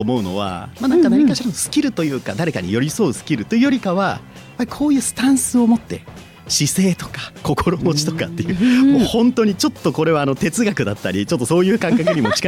思うのは、なんか何かしらのスキルというか、誰かに寄り添うスキルというよりかは、やっぱりこういうスタンスを持って姿勢とか心持ちとかっていう、もう本当にちょっとこれは哲学だったり、ちょっとそういう感覚にも近